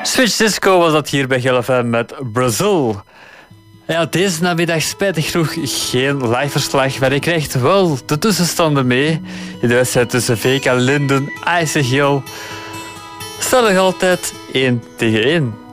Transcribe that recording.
Switch Disco was dat hier bij GLFM met Brazil. Ja, deze namiddag spijtig genoeg geen live verslag, maar je krijgt wel de tussenstanden mee. In de wedstrijd tussen VK Linden en IJsselgeel staat nog altijd 1-1.